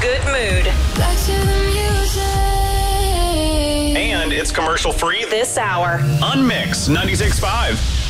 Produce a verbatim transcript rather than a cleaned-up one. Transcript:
good mood. Back to the music. And it's commercial free This hour. on Mix ninety-six point five.